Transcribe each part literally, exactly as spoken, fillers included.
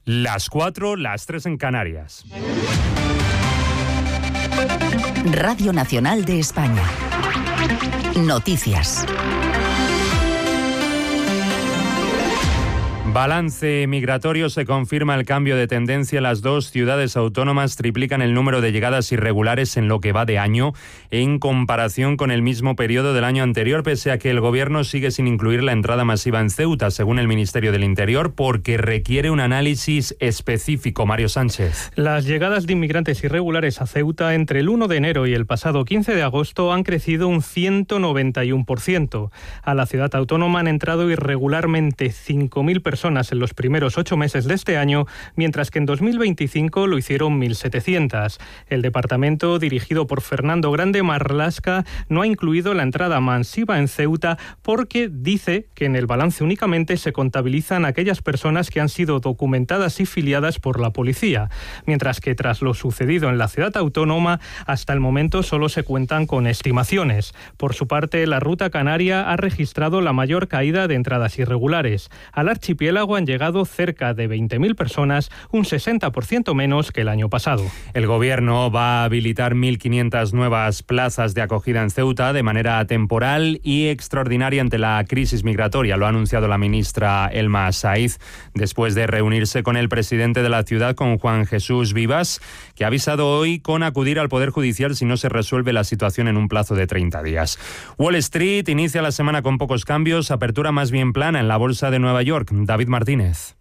Las cuatro, las tres en Canarias. Radio Nacional de España. Noticias. Balance migratorio. Se confirma el cambio de tendencia. Las dos ciudades autónomas triplican el número de llegadas irregulares en lo que va de año en comparación con el mismo periodo del año anterior, pese a que el Gobierno sigue sin incluir la entrada masiva en Ceuta, según el Ministerio del Interior, porque requiere un análisis específico. Mario Sánchez. Las llegadas de inmigrantes irregulares a Ceuta entre el uno de enero y el pasado quince de agosto han crecido un ciento noventa y uno por ciento. A la ciudad autónoma han entrado irregularmente cinco mil personas en los primeros ocho meses de este año, mientras que en dos mil veinticinco lo hicieron mil setecientas. El departamento, dirigido por Fernando Grande Marlasca, no ha incluido la entrada masiva en Ceuta porque dice que en el balance únicamente se contabilizan aquellas personas que han sido documentadas y filiadas por la policía, mientras que tras lo sucedido en la ciudad autónoma, hasta el momento solo se cuentan con estimaciones. Por su parte, la ruta canaria ha registrado la mayor caída de entradas irregulares. Al archipiélago han llegado cerca de veinte mil personas, un sesenta por ciento menos que el año pasado. El Gobierno va a habilitar mil quinientas nuevas plazas de acogida en Ceuta de manera temporal y extraordinaria ante la crisis migratoria. Lo ha anunciado la ministra Elma Saiz después de reunirse con el presidente de la ciudad, con Juan Jesús Vivas, que ha avisado hoy con acudir al Poder Judicial si no se resuelve la situación en un plazo de treinta días. Wall Street inicia la semana con pocos cambios, apertura más bien plana en la bolsa de Nueva York. David Martínez.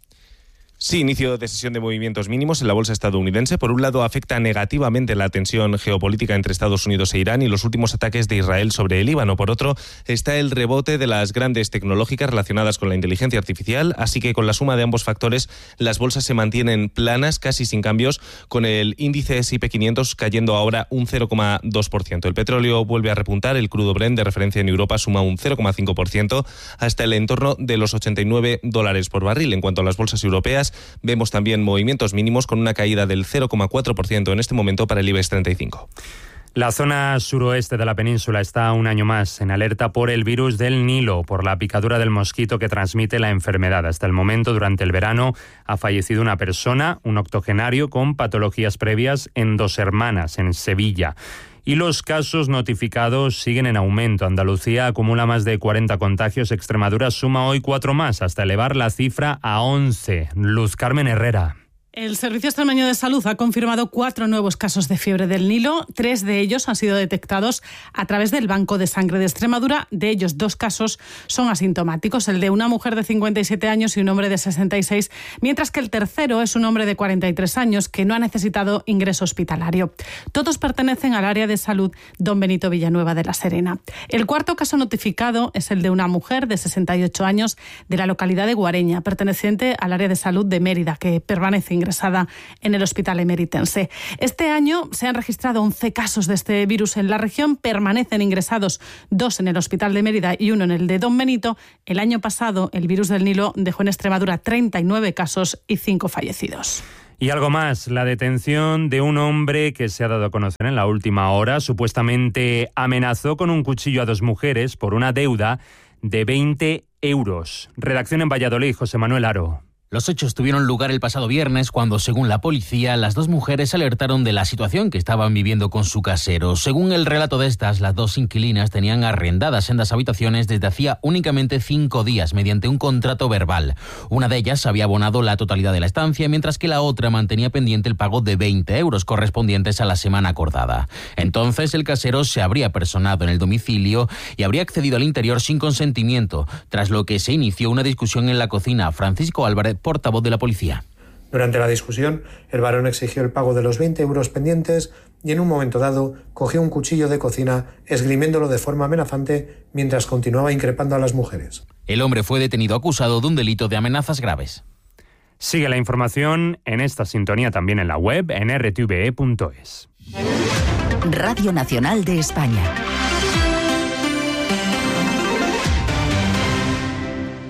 Sí, inicio de sesión de movimientos mínimos en la bolsa estadounidense. Por un lado, afecta negativamente la tensión geopolítica entre Estados Unidos e Irán y los últimos ataques de Israel sobre el Líbano. Por otro, está el rebote de las grandes tecnológicas relacionadas con la inteligencia artificial, así que con la suma de ambos factores, las bolsas se mantienen planas, casi sin cambios, con el índice ese y pe quinientos cayendo ahora un cero coma dos por ciento. El petróleo vuelve a repuntar, el crudo Brent de referencia en Europa suma un cero coma cinco por ciento hasta el entorno de los ochenta y nueve dólares por barril. En cuanto a las bolsas europeas, vemos también movimientos mínimos con una caída del cero coma cuatro por ciento en este momento para el IBEX treinta y cinco. La zona suroeste de la península está un año más en alerta por el virus del Nilo, por la picadura del mosquito que transmite la enfermedad. Hasta el momento, durante el verano, ha fallecido una persona, un octogenario con patologías previas en Dos Hermanas, en Sevilla. Y los casos notificados siguen en aumento. Andalucía acumula más de cuarenta contagios. Extremadura suma hoy cuatro más, hasta elevar la cifra a once. Luz Carmen Herrera. El Servicio Extremeño de Salud ha confirmado cuatro nuevos casos de fiebre del Nilo. Tres de ellos han sido detectados a través del Banco de Sangre de Extremadura. De ellos, dos casos son asintomáticos, el de una mujer de cincuenta y siete años y un hombre de sesenta y seis, mientras que el tercero es un hombre de cuarenta y tres años que no ha necesitado ingreso hospitalario. Todos pertenecen al área de salud Don Benito Villanueva de la Serena. El cuarto caso notificado es el de una mujer de sesenta y ocho años de la localidad de Guareña, perteneciente al área de salud de Mérida, que permanece ingresada en el hospital emeritense. Este año se han registrado once casos de este virus en la región, permanecen ingresados dos en el hospital de Mérida y uno en el de Don Benito. El año pasado el virus del Nilo dejó en Extremadura treinta y nueve casos y cinco fallecidos. Y algo más, la detención de un hombre que se ha dado a conocer en la última hora. Supuestamente amenazó con un cuchillo a dos mujeres por una deuda de veinte euros. Redacción en Valladolid, José Manuel Aro. Los hechos tuvieron lugar el pasado viernes cuando, según la policía, las dos mujeres alertaron de la situación que estaban viviendo con su casero. Según el relato de estas, las dos inquilinas tenían arrendadas sendas habitaciones desde hacía únicamente cinco días mediante un contrato verbal. Una de ellas había abonado la totalidad de la estancia, mientras que la otra mantenía pendiente el pago de veinte euros correspondientes a la semana acordada. Entonces, el casero se habría personado en el domicilio y habría accedido al interior sin consentimiento, tras lo que se inició una discusión en la cocina. Francisco Álvarez, portavoz de la policía. Durante la discusión, el varón exigió el pago de los veinte euros pendientes y en un momento dado cogió un cuchillo de cocina, esgrimiéndolo de forma amenazante mientras continuaba increpando a las mujeres. El hombre fue detenido acusado de un delito de amenazas graves. Sigue la información en esta sintonía también en la web en erre te ve e punto es. Radio Nacional de España.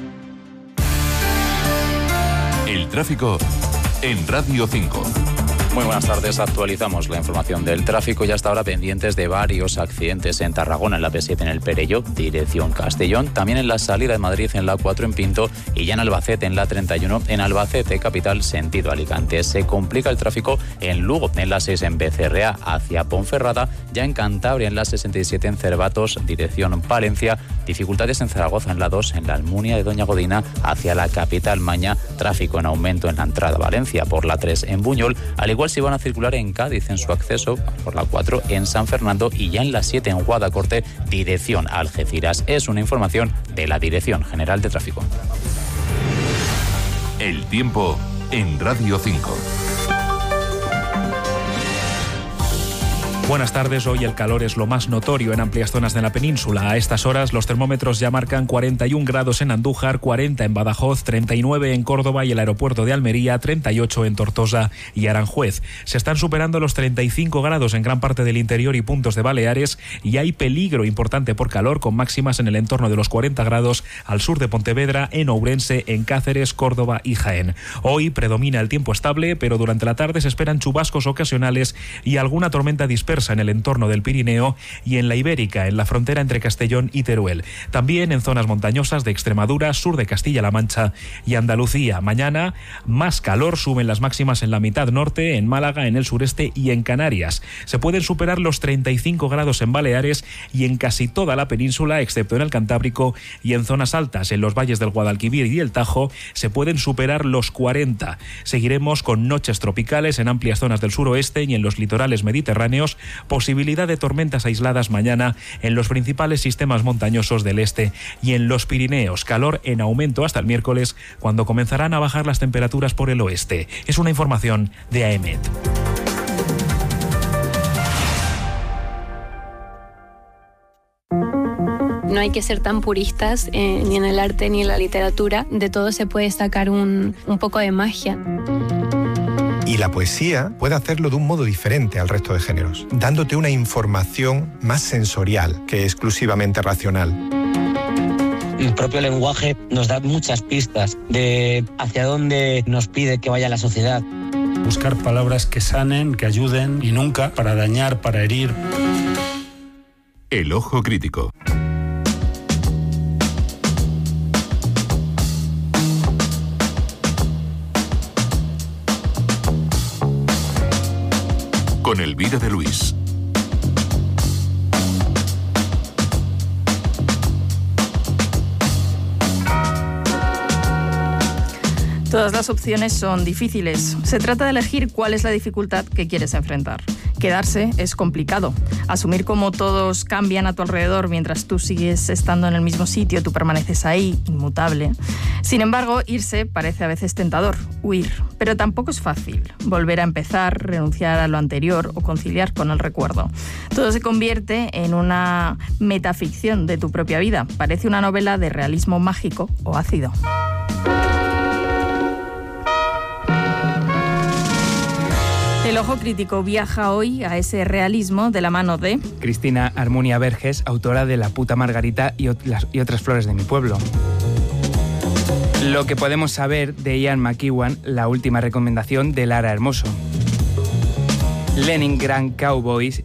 El tráfico en Radio cinco. Muy buenas tardes, actualizamos la información del tráfico y hasta ahora pendientes de varios accidentes en Tarragona, en la P siete en el Perelló, dirección Castellón, también en la salida de Madrid en la A cuatro en Pinto y ya en Albacete en la treinta y uno en Albacete, capital, sentido Alicante. Se complica el tráfico en Lugo, en la seis en Becerrea hacia Ponferrada, ya en Cantabria en la sesenta y siete en Cervatos, dirección Palencia, dificultades en Zaragoza en la dos, en la Almunia de Doña Godina hacia la capital Maña, tráfico en aumento en la entrada a Valencia por la tres en Buñol, al igual si van a circular en Cádiz en su acceso por la cuatro en San Fernando y ya en la siete en Guadacorte, dirección Algeciras. Es una información de la Dirección General de Tráfico. El tiempo en Radio cinco. Buenas tardes, hoy el calor es lo más notorio en amplias zonas de la península. A estas horas los termómetros ya marcan cuarenta y un grados en Andújar, cuarenta en Badajoz, treinta y nueve en Córdoba y el aeropuerto de Almería, treinta y ocho en Tortosa y Aranjuez. Se están superando los treinta y cinco grados en gran parte del interior y puntos de Baleares y hay peligro importante por calor con máximas en el entorno de los cuarenta grados al sur de Pontevedra, en Ourense, en Cáceres, Córdoba y Jaén. Hoy predomina el tiempo estable, pero durante la tarde se esperan chubascos ocasionales y alguna tormenta dispersa en el entorno del Pirineo y en la Ibérica, en la frontera entre Castellón y Teruel. También en zonas montañosas de Extremadura, sur de Castilla-La Mancha y Andalucía. Mañana más calor, suben las máximas en la mitad norte, en Málaga, en el sureste y en Canarias. Se pueden superar los treinta y cinco grados en Baleares y en casi toda la península, excepto en el Cantábrico y en zonas altas, en los valles del Guadalquivir y el Tajo, se pueden superar los cuarenta. Seguiremos con noches tropicales en amplias zonas del suroeste y en los litorales mediterráneos, posibilidad de tormentas aisladas mañana en los principales sistemas montañosos del este y en los Pirineos. Calor en aumento hasta el miércoles, cuando comenzarán a bajar las temperaturas por el oeste. Es una información de AEMET. No hay que ser tan puristas eh, ni en el arte ni en la literatura. De todo se puede sacar un, un poco de magia. Y la poesía puede hacerlo de un modo diferente al resto de géneros, dándote una información más sensorial que exclusivamente racional. El propio lenguaje nos da muchas pistas de hacia dónde nos pide que vaya la sociedad. Buscar palabras que sanen, que ayuden y nunca para dañar, para herir. El ojo crítico. Con Elvira de Luis. Todas las opciones son difíciles. Se trata de elegir cuál es la dificultad que quieres enfrentar. Quedarse es complicado. Asumir cómo todos cambian a tu alrededor mientras tú sigues estando en el mismo sitio, tú permaneces ahí, inmutable. Sin embargo, irse parece a veces tentador, huir. Pero tampoco es fácil. Volver a empezar, renunciar a lo anterior o conciliar con el recuerdo. Todo se convierte en una metaficción de tu propia vida. Parece una novela de realismo mágico o ácido. El ojo crítico viaja hoy a ese realismo de la mano de Cristina Armunia Verges, autora de La puta Margarita y, otras, y otras flores de mi pueblo. Lo que podemos saber de Ian McEwan, la última recomendación de Lara Hermoso. Leningrad Cowboys